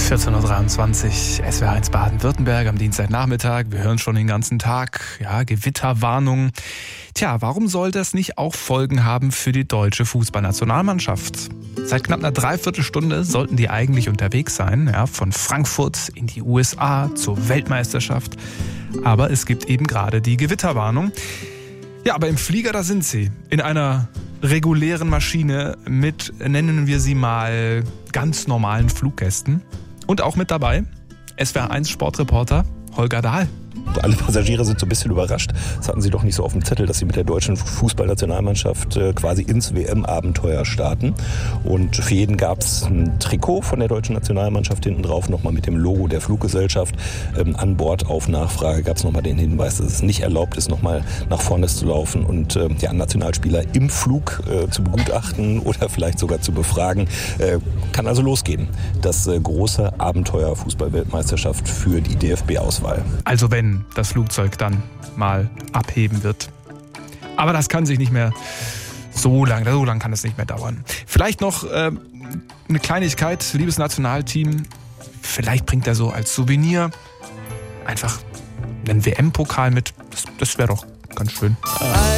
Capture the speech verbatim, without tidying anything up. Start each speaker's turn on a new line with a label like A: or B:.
A: vierzehn Uhr dreiundzwanzig, S W R eins Baden-Württemberg am Dienstagnachmittag. Wir hören schon den ganzen Tag, ja, Gewitterwarnung. Tja, warum soll das nicht auch Folgen haben für die deutsche Fußballnationalmannschaft? Seit knapp einer Dreiviertelstunde sollten die eigentlich unterwegs sein, ja, von Frankfurt in die U S A zur Weltmeisterschaft. Aber es gibt eben gerade die Gewitterwarnung. Ja, aber im Flieger, da sind sie. In einer regulären Maschine mit, nennen wir sie mal, ganz normalen Fluggästen. Und auch mit dabei S W R eins Sportreporter Holger Dahl.
B: Alle Passagiere sind so ein bisschen überrascht. Das hatten sie doch nicht so auf dem Zettel, dass sie mit der deutschen Fußballnationalmannschaft quasi ins W M-Abenteuer starten. Und für jeden gab es ein Trikot von der deutschen Nationalmannschaft hinten drauf, nochmal mit dem Logo der Fluggesellschaft. Ähm, an Bord auf Nachfrage gab es nochmal den Hinweis, dass es nicht erlaubt ist, nochmal nach vorne zu laufen und äh, ja, Nationalspieler im Flug äh, zu begutachten oder vielleicht sogar zu befragen. Äh, kann also losgehen. Das äh, große Abenteuer Fußball-Weltmeisterschaft für die D F B-Auswahl.
A: Also wenn das Flugzeug dann mal abheben wird. Aber das kann sich nicht mehr so lang, so lang kann es nicht mehr dauern. Vielleicht noch äh, eine Kleinigkeit, liebes Nationalteam, vielleicht bringt er so als Souvenir einfach einen W M-Pokal mit. Das, das wäre doch ganz schön.